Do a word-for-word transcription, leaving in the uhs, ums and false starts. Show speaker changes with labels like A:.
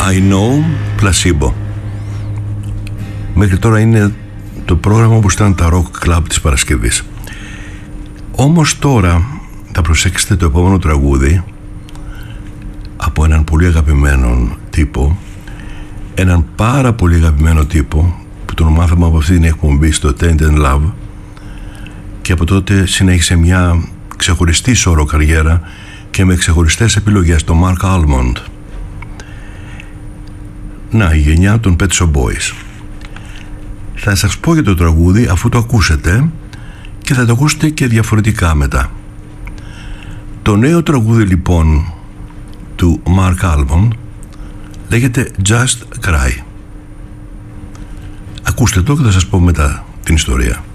A: I know, Placebo. Μέχρι τώρα είναι το πρόγραμμα όπως ήταν τα Rock Club της Παρασκευής. Όμως τώρα θα προσέξετε το επόμενο τραγούδι από έναν πολύ αγαπημένο τύπο, έναν πάρα πολύ αγαπημένο τύπο που τον μάθαμε από αυτή την εκπομπή στο Tainted Love, και από τότε συνέχισε μια ξεχωριστή σώρο καριέρα και με ξεχωριστές επιλογές, το Mark Almond. Να, η γενιά των Pet Shop Boys. Θα σας πω για το τραγούδι αφού το ακούσετε, και θα το ακούσετε και διαφορετικά μετά. Το νέο τραγούδι λοιπόν του Mark Almond λέγεται Just Cry. Ακούστε το και θα σας πω μετά την ιστορία.